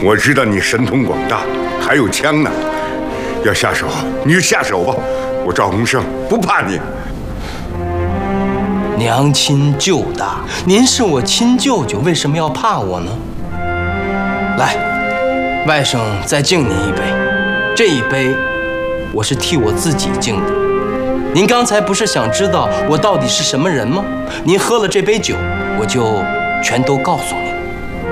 我知道你神通广大，还有枪呢。要下手你就下手吧，我赵洪胜不怕你。 娘亲舅大，您是我亲舅舅，为什么要怕我呢？来，外甥再敬您一杯，这一杯我是替我自己敬的。您刚才不是想知道我到底是什么人吗？您喝了这杯酒，我就全都告诉你。